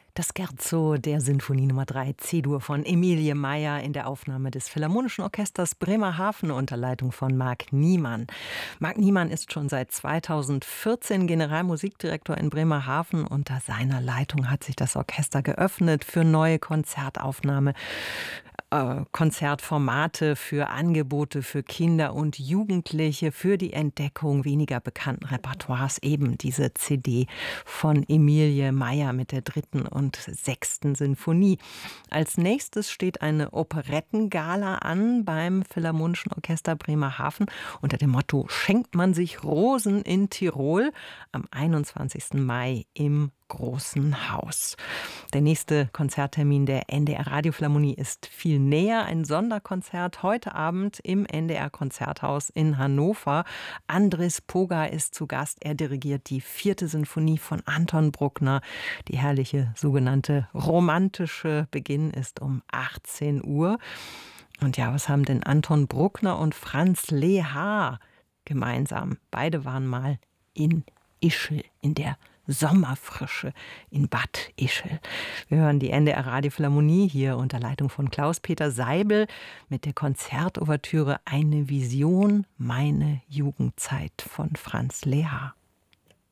Das Scherzo der Sinfonie Nummer 3 C-Dur von Emilie Meyer in der Aufnahme des Philharmonischen Orchesters Bremerhaven unter Leitung von Marc Niemann. Marc Niemann ist schon seit 2014 Generalmusikdirektor in Bremerhaven. Unter seiner Leitung hat sich das Orchester geöffnet für neue Konzertformate, für Angebote für Kinder und Jugendliche, für die Entdeckung weniger bekannten Repertoires, eben diese CD von Emilie Meyer mit der 3. und 6. Sinfonie. Als nächstes steht eine Operettengala an beim Philharmonischen Orchester Bremerhaven unter dem Motto „Schenkt man sich Rosen in Tirol" am 21. Mai im Großen Haus. Der nächste Konzerttermin der NDR Radiophilharmonie ist viel näher. Ein Sonderkonzert heute Abend im NDR Konzerthaus in Hannover. Andris Poga ist zu Gast. Er dirigiert die 4. Sinfonie von Anton Bruckner. Die herrliche sogenannte romantische Beginn ist um 18 Uhr. Und ja, was haben denn Anton Bruckner und Franz Lehár gemeinsam? Beide waren mal in Ischl, in der Sommerfrische in Bad Ischl. Wir hören die NDR Radiophilharmonie hier unter Leitung von Klaus-Peter Seibel mit der Konzertouvertüre Eine Vision, meine Jugendzeit von Franz Lehár.